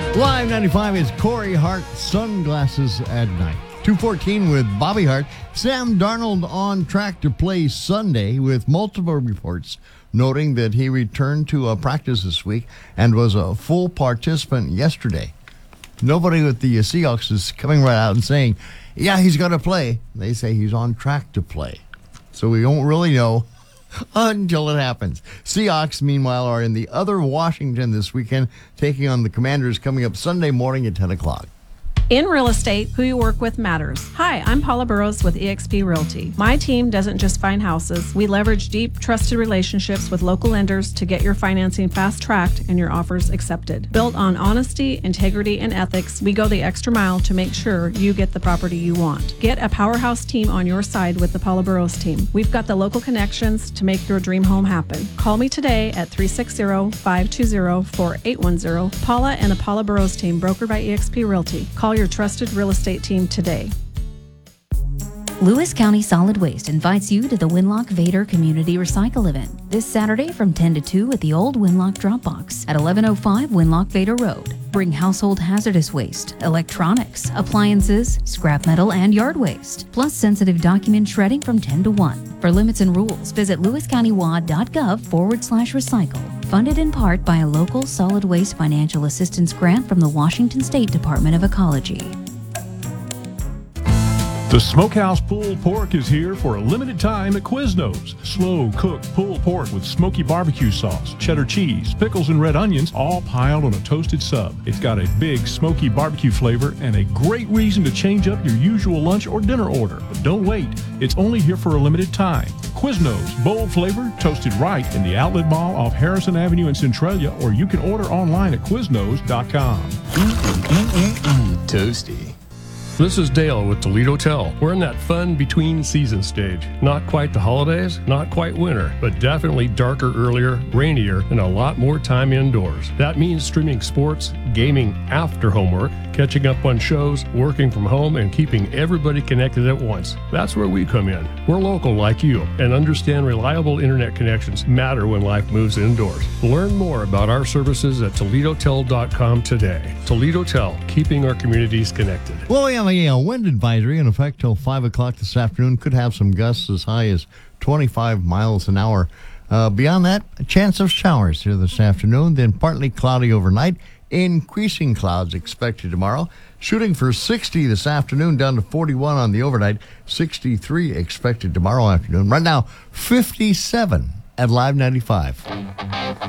Live 95 is Corey Hart, Sunglasses at Night. 2:14 with Bobby Hart. Sam Darnold on track to play Sunday, with multiple reports noting that he returned to practice this week and was a full participant yesterday. Nobody with the Seahawks is coming right out and saying, yeah, he's going to play. They say he's on track to play. So we don't really know until it happens. Seahawks, meanwhile, are in the other Washington this weekend, taking on the Commanders coming up Sunday morning at 10 o'clock. In real estate, who you work with matters. Hi, I'm Paula Burrows with eXp Realty. My team doesn't just find houses. We leverage deep, trusted relationships with local lenders to get your financing fast-tracked and your offers accepted. Built on honesty, integrity, and ethics, we go the extra mile to make sure you get the property you want. Get a powerhouse team on your side with the Paula Burrows team. We've got the local connections to make your dream home happen. Call me today at 360-520-4810. Paula and the Paula Burrows team, brokered by eXp Realty. Call your trusted real estate team today. Lewis County Solid Waste invites you to the Winlock Vader Community Recycle event this Saturday from 10 to 2 at the old Winlock Dropbox at 1105 Winlock Vader Road. Bring household hazardous waste, electronics, appliances, scrap metal, and yard waste, plus sensitive document shredding from 10 to 1. For limits and rules, visit lewiscountywad.gov/recycle. Funded in part by a local solid waste financial assistance grant from the Washington State Department of Ecology. The Smokehouse Pulled Pork is here for a limited time at Quiznos. Slow-cooked pulled pork with smoky barbecue sauce, cheddar cheese, pickles, and red onions, all piled on a toasted sub. It's got a big smoky barbecue flavor and a great reason to change up your usual lunch or dinner order. But don't wait. It's only here for a limited time. Quiznos, bold flavor, toasted right in the Outlet Mall off Harrison Avenue in Centralia, or you can order online at Quiznos.com. Toasty. This is Dale with Toledo Tell. We're in that fun between season stage. Not quite the holidays, not quite winter, but definitely darker earlier, rainier, and a lot more time indoors. That means streaming sports, gaming after homework, catching up on shows, working from home, and keeping everybody connected at once. That's where we come in. We're local like you and understand reliable internet connections matter when life moves indoors. Learn more about our services at ToledoTel.com today. Toledo Tell, keeping our communities connected. Well, we have a wind advisory in effect till 5 o'clock this afternoon. Could have some gusts as high as 25 miles an hour. Beyond that, a chance of showers here this afternoon, then partly cloudy overnight. Increasing clouds expected tomorrow. Shooting for 60 this afternoon, down to 41 on the overnight. 63 expected tomorrow afternoon. Right now, 57 at Live 95.